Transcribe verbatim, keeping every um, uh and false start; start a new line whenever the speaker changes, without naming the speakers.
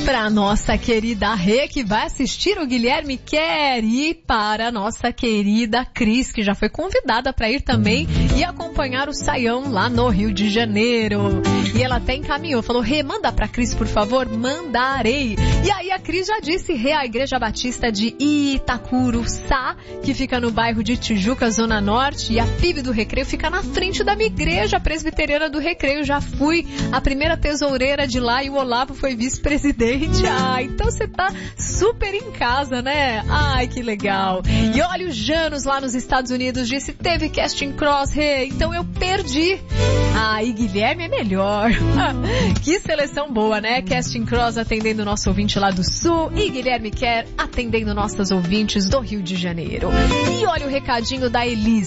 Pra nossa querida Rê, que vai assistir o Guilherme Quer, e para nossa querida Cris, que já foi convidada para ir também e acompanhar o Saião lá no Rio de Janeiro. E ela até encaminhou, falou: Rê, manda pra Cris, por favor. Mandarei. E aí a Cris já disse: Rê, a Igreja Batista de Itacuruçá, que fica no bairro de Tijuca, Zona Norte, e a P I B do Recreio fica na frente da minha igreja presbiteriana do Recreio. Já fui a primeira tesoureira de lá e o Olavo foi vice-presidente. Ah, então você tá super em casa, né? Ai, que legal. E olha, o Janos lá nos Estados Unidos disse: teve Casting Cross, Rê, então eu perdi. Ah, e Guilherme é melhor. Que seleção boa, né? Casting Cross atendendo o nosso ouvinte lá do Sul e Guilherme Quer atendendo nossas ouvintes do Rio de Janeiro. E olha o recadinho da Elis.